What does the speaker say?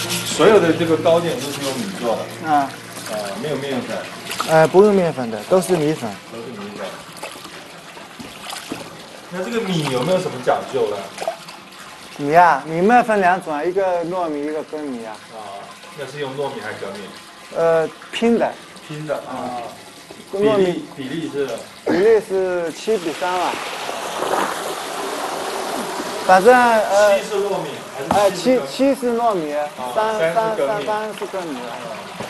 所有的这个糕点都是用米做的。 啊， 没有面粉。 不用面粉的，都是米粉。 都是米粉。那这个米有没有什么讲究呢？ 米啊，米嘛分两种啊，一个糯米，一个粳米啊。 那是用糯米还是粳米？ 拼的。 拼的啊。 糯米比例是 7:3吧。反正 7是糯米还是 7是糯米，3是粳米。